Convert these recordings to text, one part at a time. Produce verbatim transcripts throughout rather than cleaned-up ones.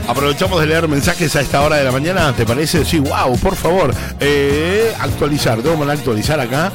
Aprovechamos de leer mensajes a esta hora de la mañana, ¿te parece? Sí, wow, por favor. Eh, actualizar, ¿debo actualizar acá?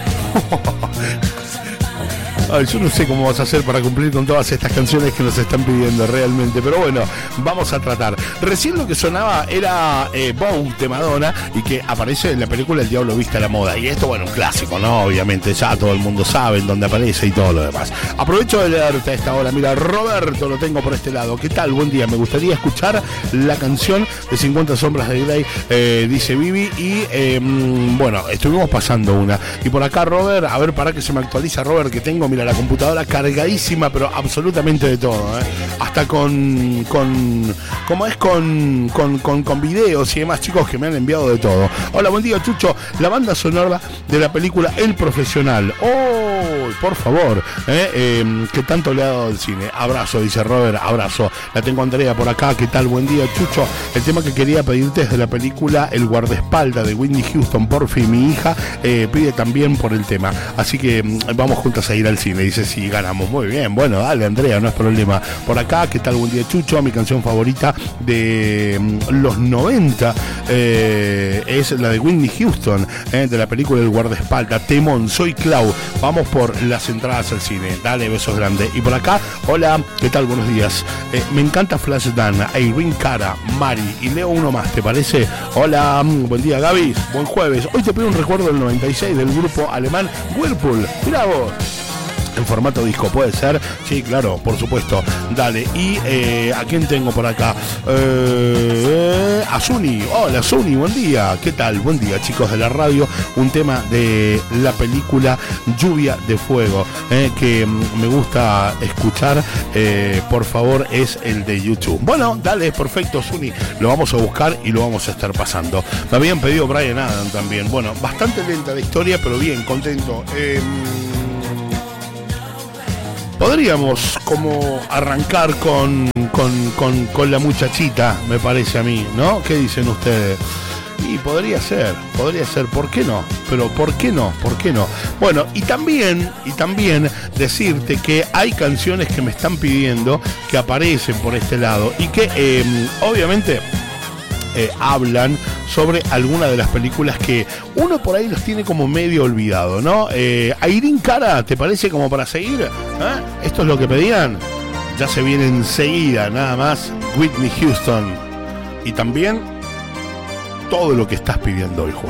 Ay, yo no sé cómo vas a hacer para cumplir con todas estas canciones que nos están pidiendo realmente, pero bueno, vamos a tratar. Recién lo que sonaba era eh, Vogue de Madonna y que aparece en la película El Diablo Viste a la Moda. Y esto, bueno, un clásico, ¿no? Obviamente ya todo el mundo sabe en dónde aparece y todo lo demás. Aprovecho de leerte a esta hora. Mira, Roberto lo tengo por este lado. ¿Qué tal? Buen día. Me gustaría escuchar la canción de cincuenta sombras de Grey, eh, dice Vivi. Y eh, bueno, estuvimos pasando una. Y por acá, Robert, a ver, para que se me actualiza, Robert, que tengo, mira, la computadora cargadísima, pero absolutamente de todo, ¿eh? Hasta con, con, ¿cómo es? Con, con, con, con videos y demás, chicos, que me han enviado de todo. Hola, buen día, Chucho. La banda sonora de la película El Profesional. ¡Oh! Por favor, ¿eh? Eh, ¿qué tanto le ha dado al cine? Abrazo, dice Robert, abrazo. La tengo Andrea por acá. ¿Qué tal? Buen día, Chucho. El tema que quería pedirte es de la película El Guardaespaldas de Whitney Houston. Por fin, mi hija eh, pide también por el tema. Así que vamos juntas a ir al cine. Dice, sí, ganamos. Muy bien. Bueno, dale, Andrea, no es problema. Por acá, ¿qué tal? Buen día, Chucho. Mi canción favorita de los noventa eh, es la de Whitney Houston, eh, de la película El Guardaespaldas. Temón, soy Clau. Vamos por las entradas al cine. Dale, besos grandes. Y por acá, hola, ¿qué tal? Buenos días. Eh, me encanta Flashdance, Irene Cara, Mari. Y leo uno más, ¿te parece? Hola, buen día, Gaby. Buen jueves. Hoy te pido un recuerdo del noventa y seis del grupo alemán Whirlpool. Mirá vos. En formato disco, ¿puede ser? Sí, claro, por supuesto. Dale. Y eh, ¿a quién tengo por acá? Eh, a Zuni. Hola, Zuni, buen día. ¿Qué tal? Buen día, chicos de la radio. Un tema de la película Lluvia de Fuego, eh, que me gusta escuchar. Eh, por favor, es el de YouTube. Bueno, dale, perfecto, Zuni. Lo vamos a buscar y lo vamos a estar pasando. Me habían pedido Brian Adams también. Bueno, bastante lenta la historia, pero bien, contento. Eh, Podríamos como arrancar con, con, con, con la muchachita, me parece a mí, ¿no? ¿Qué dicen ustedes? Y podría ser, podría ser, ¿por qué no? Pero ¿por qué no? ¿Por qué no? Bueno, y también, y también decirte que hay canciones que me están pidiendo que aparecen por este lado y que eh, obviamente eh, hablan sobre alguna de las películas que uno por ahí los tiene como medio olvidado, ¿no? Eh, Irene Cara, ¿te parece como para seguir? ¿Eh? ¿Esto es lo que pedían? Ya se viene enseguida, nada más, Whitney Houston. Y también todo lo que estás pidiendo hoy, Juan.